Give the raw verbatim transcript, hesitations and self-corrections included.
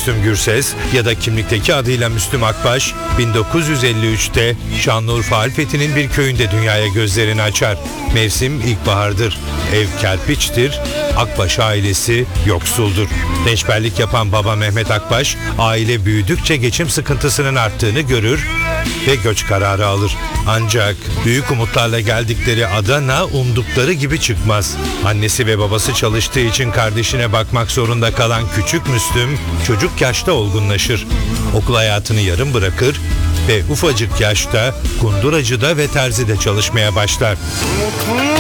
Müslüm Gürses ya da kimlikteki adıyla Müslüm Akbaş bin dokuz yüz elli üçte Şanlıurfa Alfeti'nin bir köyünde dünyaya gözlerini açar. Mevsim ilkbahardır. Ev kerpiçtir. Akbaş ailesi yoksuldur. Rençberlik yapan baba Mehmet Akbaş, aile büyüdükçe geçim sıkıntısının arttığını görür ve göç kararı alır. Ancak büyük umutlarla geldikleri Adana umdukları gibi çıkmaz. Annesi ve babası çalıştığı için kardeşine bakmak zorunda kalan küçük Müslüm çocuk yaşta olgunlaşır. Okul hayatını yarım bırakır ve ufacık yaşta kunduracıda ve terzide çalışmaya başlar.